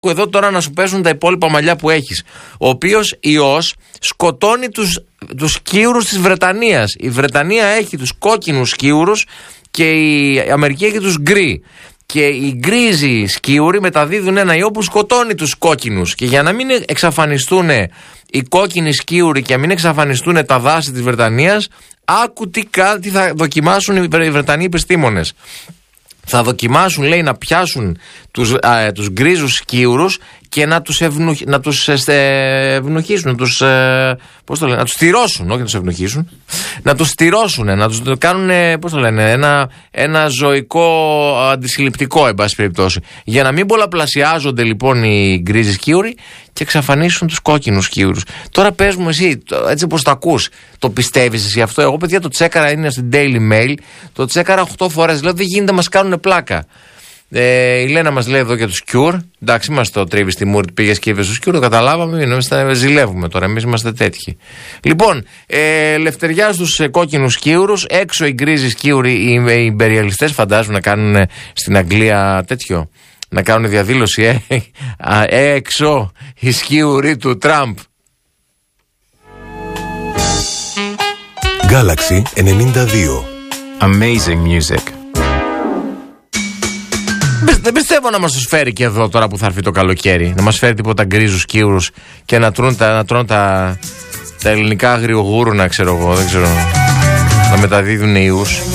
εδώ τώρα να σου πέσουν τα υπόλοιπα μαλλιά που έχεις. Ο οποίος ιός σκοτώνει τους σκύουρους της Βρετανίας. Η Βρετανία έχει τους κόκκινους σκύουρους και η Αμερική έχει τους γκρι. Και οι γκρίζοι σκύουροι μεταδίδουν ένα ιό που σκοτώνει τους κόκκινους. Και για να μην εξαφανιστούν οι κόκκινοι σκύουροι και να μην εξαφανιστούν τα δάση της Βρετανίας, άκου τι θα δοκιμάσουν οι Βρετανοί επιστήμονες. Θα δοκιμάσουν, λέει, να πιάσουν τους γκρίζους σκύουρους και να τους ευνοχήσουν, να τους στηρώσουν, όχι να τους ευνοχήσουν, να τους στηρώσουν, να τους κάνουν, ένα ζωικό αντισυλληπτικό, εν πάση περιπτώσει. Για να μην πολλαπλασιάζονται λοιπόν οι γκρίζοι σκύουροι και εξαφανίσουν τους κόκκινους σκύουρους. Τώρα πες μου εσύ, έτσι όπως το ακούς, το πιστεύεις εσύ αυτό? Εγώ, παιδιά, το τσέκαρα, είναι στην Daily Mail, το τσέκαρα 8 φορές, λέω δεν γίνεται, μας κάνουν πλάκα. Η Λένα μας λέει εδώ για τους Cure. Εντάξει, μας το τρίβει στη μούρη, πήγες και είπες στους Cure, το καταλάβαμε, ζηλεύουμε τώρα, εμείς είμαστε τέτοιοι. Λοιπόν, λευτεριά στους κόκκινους σκύουρους, έξω οι γκρίζοι σκύουροι, οι ιμπεριαλιστές φαντάζουν να κάνουν στην Αγγλία τέτοιο, να κάνουν διαδήλωση, έξω οι σκύουροι του Τραμπ. Galaxy 92. Amazing music. Δεν πιστεύω να μας τους φέρει και εδώ τώρα που θα έρθει το καλοκαίρι. Να μας φέρει τίποτα γκρίζους σκύουρους και να τρώνε τα ελληνικά αγριογούρουνα, ξέρω εγώ, δεν ξέρω, να μεταδίδουν ιούς.